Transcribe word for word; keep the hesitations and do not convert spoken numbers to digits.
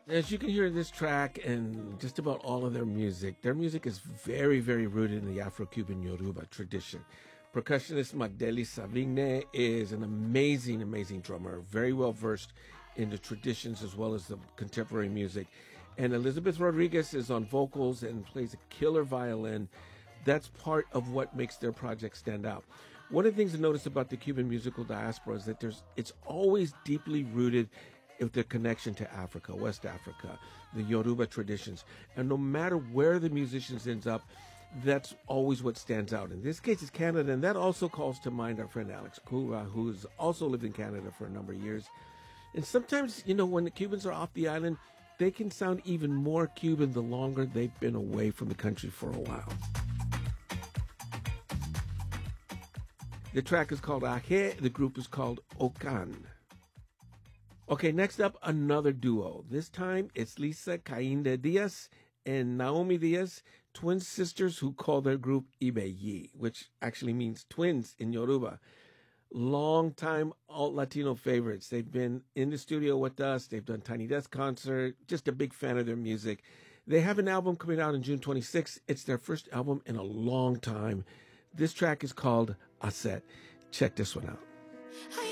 As you can hear in this track and just about all of their music, their music is very, very rooted in the Afro-Cuban Yoruba tradition. Percussionist Magdeli Savigne is an amazing, amazing drummer, very well versed in the traditions as well as the contemporary music. And Elizabeth Rodriguez is on vocals and plays a killer violin. That's part of what makes their project stand out. One of the things to notice about the Cuban musical diaspora is that there's it's always deeply rooted with the connection to Africa, West Africa, the Yoruba traditions. And no matter where the musicians ends up, that's always what stands out. In this case, it's Canada, and that also calls to mind our friend Alex Cuba, who's also lived in Canada for a number of years. And sometimes, you know, when the Cubans are off the island, they can sound even more Cuban the longer they've been away from the country for a while. The track is called Aje, the group is called Okan. Okay, next up, another duo. This time, it's Lisa Caínda Diaz and Naomi Diaz, twin sisters who call their group Ibeyi, which actually means twins in Yoruba. Long-time alt-Latino favorites. They've been in the studio with us. They've done Tiny Desk concert. Just a big fan of their music. They have an album coming out on June twenty-sixth. It's their first album in a long time. This track is called Aset. Check this one out.